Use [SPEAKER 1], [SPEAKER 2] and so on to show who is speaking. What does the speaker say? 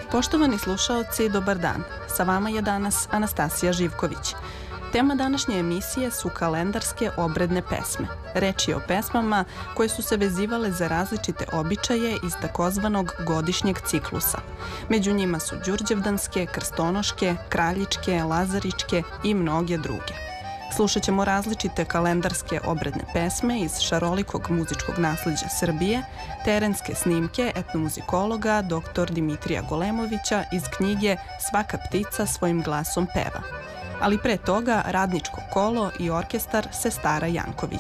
[SPEAKER 1] Poštovani slušaoci, dobar dan. Sa vama je danas Anastasija Živković. Tema današnje emisije su kalendarske obredne pesme. Reč je o pesmama koje su se vezivale za različite običaje iz takozvanog godišnjeg ciklusa. Među njima su đurđevdanske, krstonoške, kraljičke, lazaričke i mnoge druge. Slušat ćemo različite kalendarske obredne pesme iz šarolikog muzičkog nasleđa Srbije, terenske snimke etnomuzikologa dr. Dimitrija Golemovića iz knjige Svaka ptica svojim glasom peva. Ali pre toga radničko kolo i orkestar Sestara Janković.